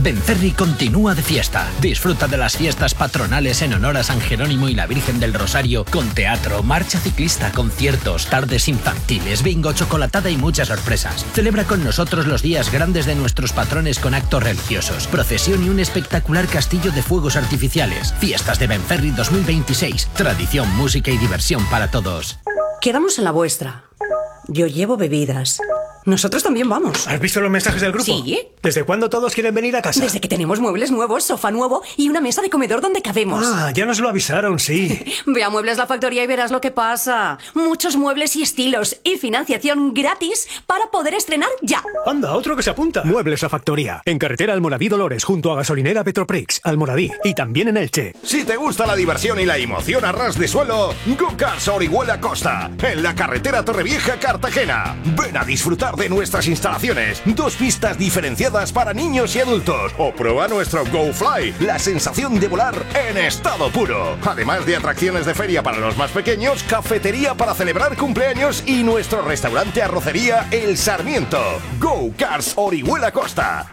Benferri continúa de fiesta. Disfruta de las fiestas patronales en honor a San Jerónimo y la Virgen del Rosario con teatro, marcha ciclista, conciertos, tardes infantiles, bingo, chocolatada y muchas sorpresas. Celebra con nosotros los días grandes de nuestros patrones con actos religiosos, procesión y un espectacular castillo de fuegos artificiales. Fiestas de Benferri 2026. Tradición, música y diversión para todos. Quedamos en la vuestra. Yo llevo bebidas. Nosotros también vamos. ¿Has visto los mensajes del grupo? Sí. ¿Desde cuándo todos quieren venir a casa? Desde que tenemos muebles nuevos, sofá nuevo y una mesa de comedor donde cabemos. Ah, ya nos lo avisaron, sí. Ve a Muebles La Factoría y verás lo que pasa. Muchos muebles y estilos y financiación gratis para poder estrenar ya. Anda, otro que se apunta. Muebles La Factoría. En carretera Almoradí Dolores, junto a gasolinera Petroprix, Almoradí. Y también en Elche. Si te gusta la diversión y la emoción a ras de suelo, Go-Karts Orihuela Costa. En la carretera Torrevieja, Cartagena. Ven a disfrutar de nuestras instalaciones. 2 pistas diferenciadas para niños y adultos. O prueba nuestro Go Fly, la sensación de volar en estado puro. Además de atracciones de feria para los más pequeños, cafetería para celebrar cumpleaños y nuestro restaurante arrocería El Sarmiento. Go-Karts Orihuela Costa.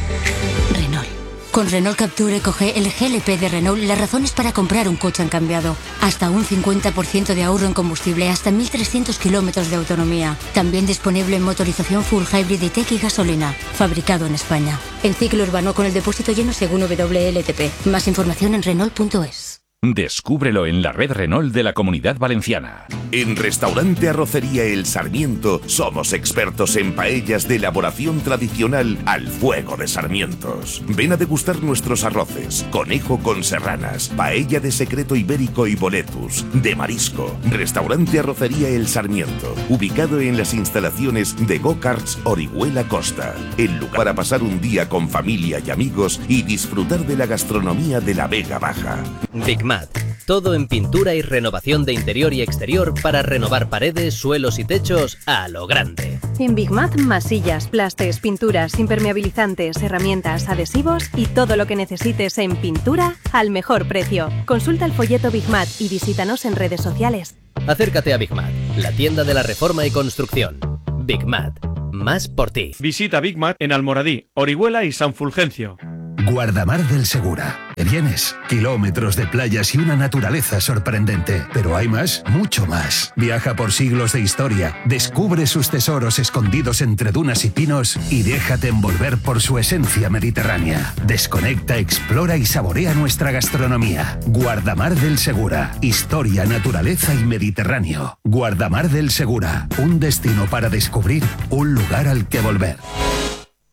Renault. Con Renault Capture Eco-G, el GLP de Renault, las razones para comprar un coche han cambiado. Hasta un 50% de ahorro en combustible, hasta 1.300 kilómetros de autonomía. También disponible en motorización full hybrid y tech y gasolina. Fabricado en España. En ciclo urbano con el depósito lleno según WLTP. Más información en Renault.es. Descúbrelo en la red Renault de la Comunidad Valenciana. En Restaurante Arrocería El Sarmiento somos expertos en paellas de elaboración tradicional al fuego de sarmientos. Ven a degustar nuestros arroces, conejo con serranas, paella de secreto ibérico y boletus, de marisco. Restaurante Arrocería El Sarmiento, ubicado en las instalaciones de Go-Karts Orihuela Costa. El lugar para pasar un día con familia y amigos y disfrutar de la gastronomía de la Vega Baja. Bigmat. Todo en pintura y renovación de interior y exterior para renovar paredes, suelos y techos a lo grande. En Bigmat, masillas, plastes, pinturas, impermeabilizantes, herramientas, adhesivos y todo lo que necesites en pintura al mejor precio. Consulta el folleto Bigmat y visítanos en redes sociales. Acércate a Bigmat, la tienda de la reforma y construcción. Bigmat, más por ti. Visita Bigmat en Almoradí, Orihuela y San Fulgencio. Guardamar del Segura. ¿Te vienes? Kilómetros de playas y una naturaleza sorprendente. Pero hay más, mucho más. Viaja por siglos de historia, descubre sus tesoros escondidos entre dunas y pinos y déjate envolver por su esencia mediterránea. Desconecta, explora y saborea nuestra gastronomía. Guardamar del Segura. Historia, naturaleza y Mediterráneo. Guardamar del Segura. Un destino para descubrir, un lugar al que volver.